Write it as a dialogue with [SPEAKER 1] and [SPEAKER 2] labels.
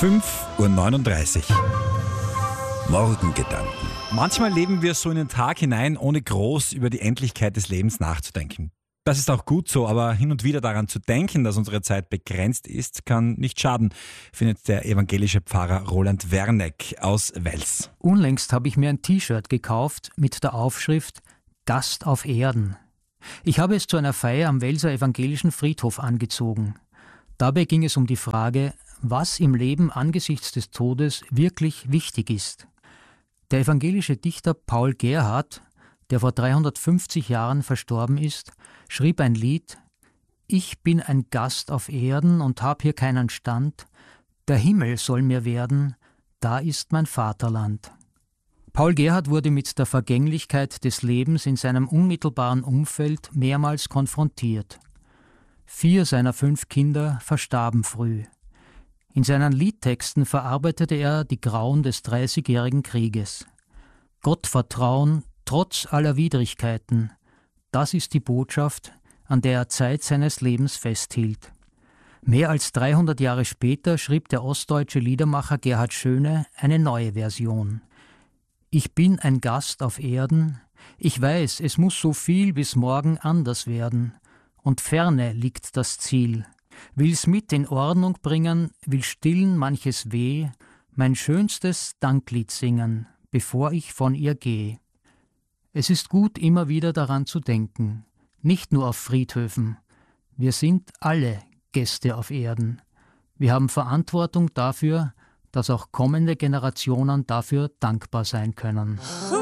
[SPEAKER 1] 5:39 Uhr. Morgengedanken.
[SPEAKER 2] Manchmal leben wir so in den Tag hinein, ohne groß über die Endlichkeit des Lebens nachzudenken. Das ist auch gut so, aber hin und wieder daran zu denken, dass unsere Zeit begrenzt ist, kann nicht schaden, findet der evangelische Pfarrer Roland Werneck aus Wels.
[SPEAKER 3] Unlängst habe ich mir ein T-Shirt gekauft mit der Aufschrift »Gast auf Erden«. Ich habe es zu einer Feier am Welser evangelischen Friedhof angezogen. Dabei ging es um die Frage, was im Leben angesichts des Todes wirklich wichtig ist. Der evangelische Dichter Paul Gerhardt, der vor 350 Jahren verstorben ist, schrieb ein Lied: »Ich bin ein Gast auf Erden und hab hier keinen Stand. Der Himmel soll mir werden, da ist mein Vaterland.« Paul Gerhardt wurde mit der Vergänglichkeit des Lebens in seinem unmittelbaren Umfeld mehrmals konfrontiert. 4 seiner 5 Kinder verstarben früh. In seinen Liedtexten verarbeitete er die Grauen des 30-jährigen Krieges. Gottvertrauen trotz aller Widrigkeiten, das ist die Botschaft, an der er Zeit seines Lebens festhielt. Mehr als 300 Jahre später schrieb der ostdeutsche Liedermacher Gerhard Schöne eine neue Version. »Ich bin ein Gast auf Erden, ich weiß, es muss so viel bis morgen anders werden, und ferne liegt das Ziel. Will's mit in Ordnung bringen, will stillen manches Weh, mein schönstes Danklied singen, bevor ich von ihr gehe.« Es ist gut, immer wieder daran zu denken, nicht nur auf Friedhöfen. Wir sind alle Gäste auf Erden. Wir haben Verantwortung dafür, dass auch kommende Generationen dafür dankbar sein können.